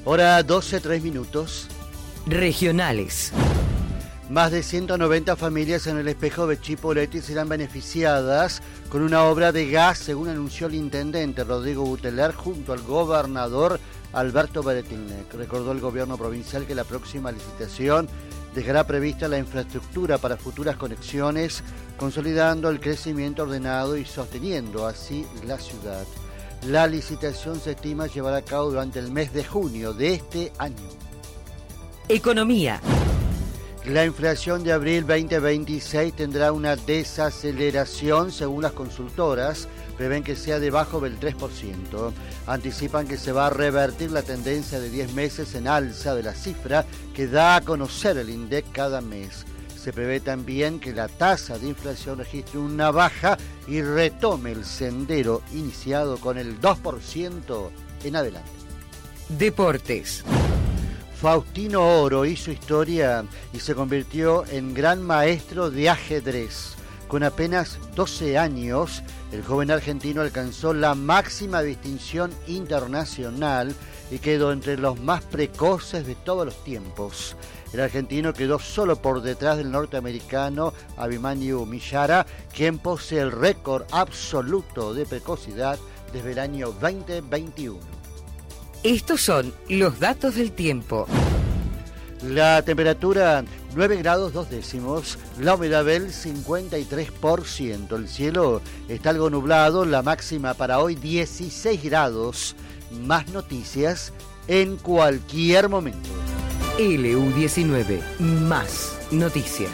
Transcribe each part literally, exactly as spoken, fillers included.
Hora doce, tres minutos. Regionales. Más de ciento noventa familias en el Espejo de Chipoleti serán beneficiadas con una obra de gas, según anunció el intendente Rodrigo Buteler junto al gobernador Alberto Beretilnec. Recordó el gobierno provincial que la próxima licitación dejará prevista la infraestructura para futuras conexiones, consolidando el crecimiento ordenado y sosteniendo así la ciudad. La licitación se estima llevará a cabo durante el mes de junio de este año. Economía. La inflación de abril veinte veintiséis tendrá una desaceleración según las consultoras. Prevén que sea debajo del tres por ciento. Anticipan que se va a revertir la tendencia de diez meses en alza de la cifra que da a conocer el INDEC cada mes. Se prevé también que la tasa de inflación registre una baja y retome el sendero iniciado con el dos por ciento en adelante. Deportes. Faustino Oro hizo historia y se convirtió en gran maestro de ajedrez. Con apenas doce años, el joven argentino alcanzó la máxima distinción internacional y quedó entre los más precoces de todos los tiempos. El argentino quedó solo por detrás del norteamericano Abimanyu Mishara, quien posee el récord absoluto de precocidad desde el año veinte veintiuno. Estos son los datos del tiempo. La temperatura nueve grados dos décimos, la humedad del cincuenta y tres por ciento. El cielo está algo nublado, la máxima para hoy dieciséis grados. Más noticias en cualquier momento. L U diecinueve, más noticias.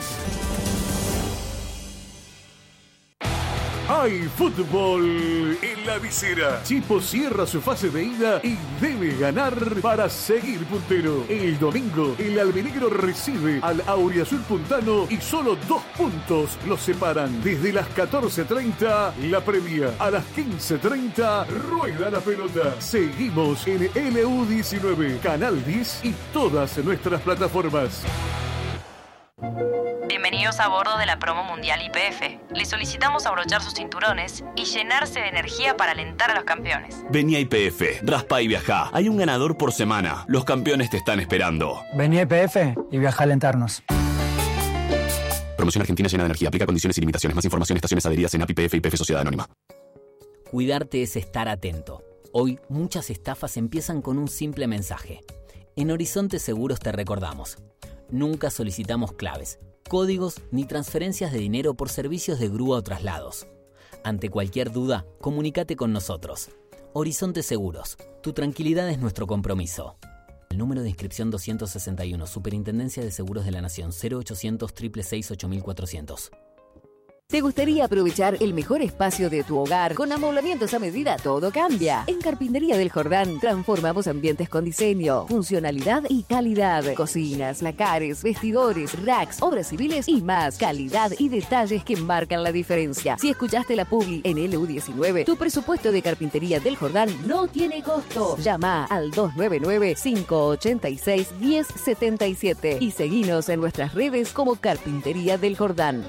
Hay fútbol en la visera. Chipo cierra su fase de ida y debe ganar para seguir puntero. El domingo, el albinegro recibe al auriazul puntano y solo dos puntos los separan. Desde las catorce treinta, la previa. A las quince treinta, rueda la pelota. Seguimos en L U diecinueve, Canal diez y todas nuestras plataformas. Bienvenidos a bordo de la promo mundial Y P F. Les solicitamos abrochar sus cinturones y llenarse de energía para alentar a los campeones. Vení a Y P F, raspa y viajá. Hay un ganador por semana. Los campeones te están esperando. Vení a Y P F y viaja a alentarnos. Promoción Argentina llena de energía. Aplica condiciones y limitaciones. Más información en estaciones adheridas en A P I P F y P F Sociedad Anónima. Cuidarte es estar atento. Hoy muchas estafas empiezan con un simple mensaje. En Horizonte Seguros te recordamos. Nunca solicitamos claves, códigos ni transferencias de dinero por servicios de grúa o traslados. Ante cualquier duda, comunícate con nosotros. Horizonte Seguros, tu tranquilidad es nuestro compromiso. El número de inscripción doscientos sesenta y uno, Superintendencia de Seguros de la Nación, cero ochocientos, seiscientos sesenta y seis, ocho mil cuatrocientos. ¿Te gustaría aprovechar el mejor espacio de tu hogar con amoblamientos a medida? Todo cambia. En Carpintería del Jordán transformamos ambientes con diseño, funcionalidad y calidad. Cocinas, lacares, vestidores, racks, obras civiles y más. Calidad y detalles que marcan la diferencia. Si escuchaste la publi en L U diecinueve, tu presupuesto de Carpintería del Jordán no tiene costo. Llama al dos nueve nueve, cinco ocho seis, uno cero siete siete y seguinos en nuestras redes como Carpintería del Jordán.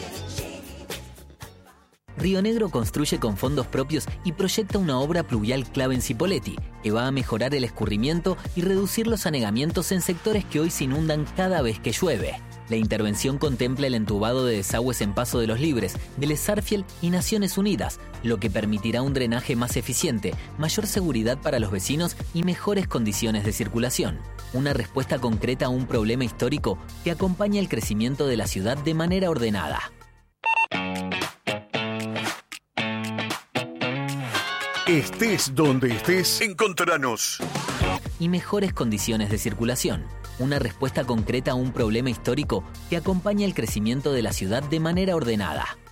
Río Negro construye con fondos propios y proyecta una obra pluvial clave en Cipolletti, que va a mejorar el escurrimiento y reducir los anegamientos en sectores que hoy se inundan cada vez que llueve. La intervención contempla el entubado de desagües en Paso de los Libres, Vélez Sarsfield y Naciones Unidas, lo que permitirá un drenaje más eficiente, mayor seguridad para los vecinos y mejores condiciones de circulación. Una respuesta concreta a un problema histórico que acompaña el crecimiento de la ciudad de manera ordenada. Estés donde estés, encontranos. Y mejores condiciones de circulación. Una respuesta concreta a un problema histórico que acompaña el crecimiento de la ciudad de manera ordenada.